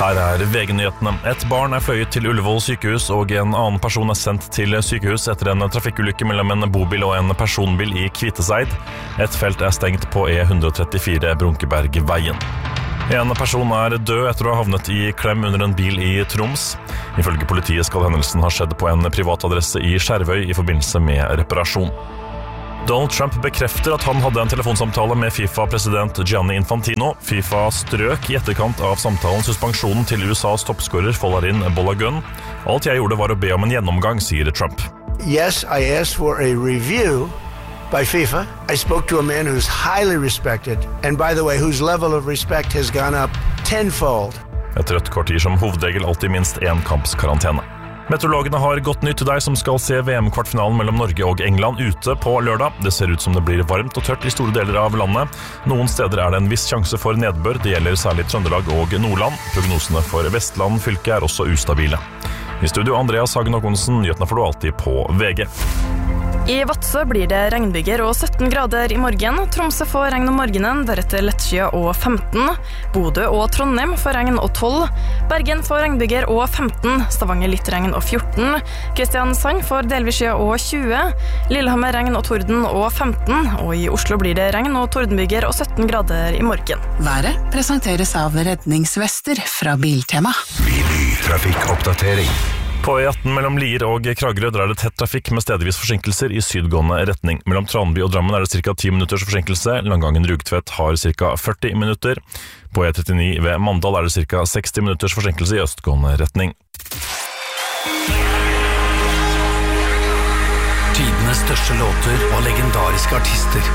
Her VG-nyhetene. Et barn fløyet til Ullevål sykehus, og en annen person sendt til sykehus etter en trafikkulykke mellom en bobil og en personbil i Kviteseid. Et felt stengt på E134 Brunkebergveien. En person død etter å ha havnet i klem under en bil i Troms. Ifølge politiet skal hendelsen ha skjedd på en privat adresse i Skjervøy i forbindelse med reparasjon. Donald Trump bekrefter at han hadde en telefonsamtale med FIFA-president Gianni Infantino. FIFA strøk i etterkant av samtalen suspensjonen til USAs toppskårer Folarin Balogun. Alt jeg gjorde var å be om en gjennomgang, sier Trump. Yes, I asked for a review by FIFA. I spoke to a man who's highly respected, and by the way, whose level of respect has gone up tenfold. Et rødt kort gir som hovedregel alltid minst en kampskarantene. Meteorologene har godt nytt til deg som skal se VM-kvartfinalen mellom Norge og England ute på lørdag. Det ser ut som det blir varmt og tørt i store deler av landet. Noen steder det en viss sjanse for nedbør, det gjelder særlig Trøndelag og Nordland. Prognosene for Vestland fylke også ustabile. I studio Andreas Hagen Håkonsen, nyhetene får du alltid på VG. I Vadsø blir det regnbyger og 17 grader i morgen. Tromsø får regn om morgenen, deretter lettskyet og 15. Bodø og Trondheim får regn og 12. Bergen får regnbyger og 15. Stavanger litt regn og 14. Kristiansand får delvis skyet og 20. Lillehammer regn og torden og 15. Og i Oslo blir det regn og tordenbyger og 17 grader i morgen. Været presenteres av redningsvester fra Biltema. Trafikkoppdatering. På E18 mellom Lier og Kragerø det tett trafikk med stedvis forsinkelser i sydgående retning. Mellom Tranby og Drammen det ca. 10 minutters forsinkelse. Langgangen Rugtvedt har ca. 40 minutter. På E39 ved Mandal det ca. 60 minutters forsinkelse i østgående retning. Tidenes største låter og legendariske artister.